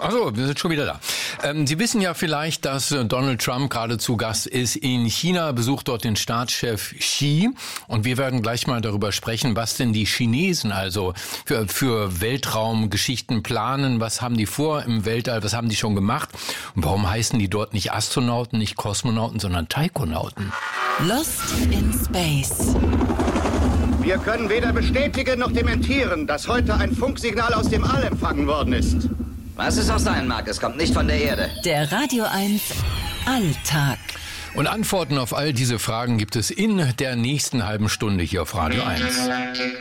Achso, wir sind schon wieder da. Sie wissen ja vielleicht, dass Donald Trump gerade zu Gast ist in China, besucht dort den Staatschef Xi. Und wir werden gleich mal darüber sprechen, was denn die Chinesen also für Weltraumgeschichten planen. Was haben die vor im Weltall, was haben die schon gemacht? Und warum heißen die dort nicht Astronauten, nicht Kosmonauten, sondern Taikonauten? Lost in Space. Wir können weder bestätigen noch dementieren, dass heute ein Funksignal aus dem All empfangen worden ist. Was es auch sein mag, es kommt nicht von der Erde. Der Radio 1 Alltag. Und Antworten auf all diese Fragen gibt es in der nächsten halben Stunde hier auf Radio 1.